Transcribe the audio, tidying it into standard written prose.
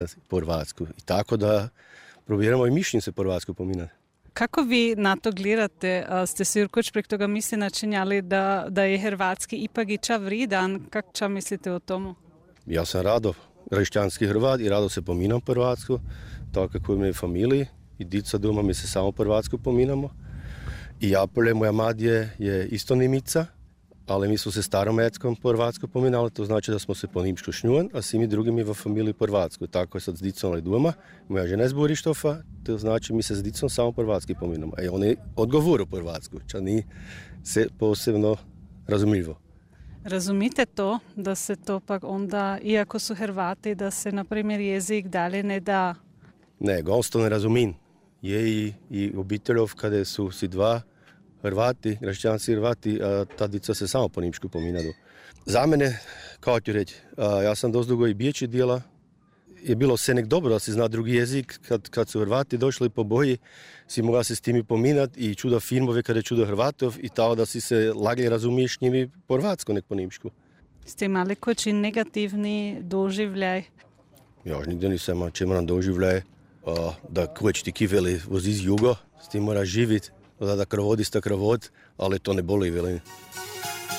po hrvatsku. I tako da probiramo i mišljenje po hrvatsku pominati. Kako vi na to gledate? Ste se Jurkoč prek toga misli načinjali da je hrvatski ipak i ča vridan? Kako mislite o tomu? Ja sam rado hrišćanski Hrvat i rado se pominam po hrvatsku, tako kako mi je familiji i dica doma mi se samo po hrvatsku pominamo. I Apole, moja mad je isto Nimica, ali mi smo se staromeckom po hrvatsku pominali, to znači da smo se po nimšku šnjuvan, a svi mi drugi mi v familiji po hrvatsku. Tako je sad s dicom ali doma, moja žena je z Borištofa, to znači mi se s dicom samo po hrvatski pominamo. A oni odgovoru po hrvatsku, ča ni se posebno razumljivo. Razumite to, da se to pak onda, iako su Hrvati, da se, na primjer, jezik dalje ne da? Ne, gonsto ne razumim. Je i obiteljov kada su si dva Hrvati, hrišćanski Hrvati, a ta dica se samo po nimšku pominadu. Za mene, kao ću reći, ja sam dosta dugo i bijeći dijela, je bilo se nek dobro da si zna drugi jezik, kad su Hrvati došli po boji, si mogla se s timi pominat i čuda filmove kada je čuda Hrvatov i tako da si se laglje razumiješ njimi po hrvatsko, nek po nimšku. Ste imali koči negativni doživljaj? Ja už nigde nisam imao če moram doživljaj, da koč ti kiveli vozi iz jugo, s tim moraš živit, da kravod ista kravod, ali to ne boli, velim.